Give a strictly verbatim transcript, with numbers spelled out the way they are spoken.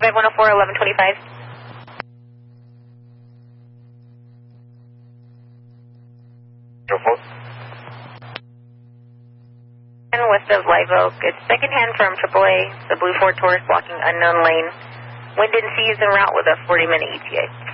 five one oh four, eleven twenty-five. And west of Live Oak, it's secondhand from triple A, the Blue Ford Taurus blocking unknown lane. Wind and seas en route with a forty minute E T A.